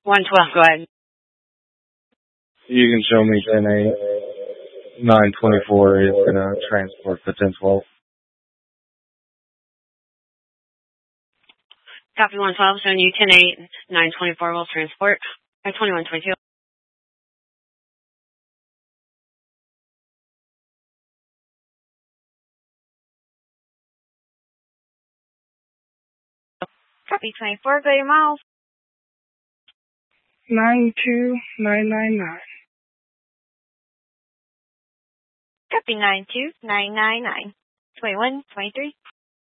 112, go ahead. You can show me 10-8, 924 is going to transport the 1012. Copy 112, showing you 10-8, 924 will transport. 2122. Copy 24, go your miles. 92999. Copy 92999. 2123.